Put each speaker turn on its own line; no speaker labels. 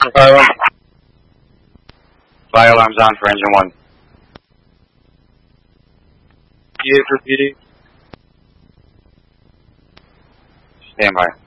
Fire alarm. Fire alarm's on for engine 1. PA for PD. Stand by.